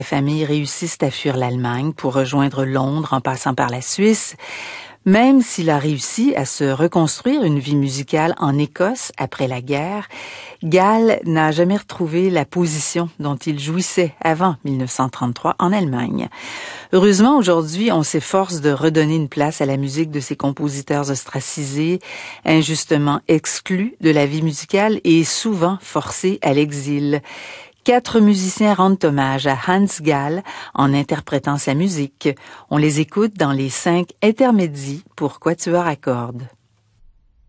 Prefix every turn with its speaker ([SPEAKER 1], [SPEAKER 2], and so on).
[SPEAKER 1] Les familles réussissent à fuir l'Allemagne pour rejoindre Londres en passant par la Suisse. Même s'il a réussi à se reconstruire une vie musicale en Écosse après la guerre, Gall n'a jamais retrouvé la position dont il jouissait avant 1933 en Allemagne. Heureusement, aujourd'hui, on s'efforce de redonner une place à la musique de ces compositeurs ostracisés, injustement exclus de la vie musicale et souvent forcés à l'exil. 4 musiciens rendent hommage à Hans Gall en interprétant sa musique. On les écoute dans les 5 intermédies pour quatuor à cordes.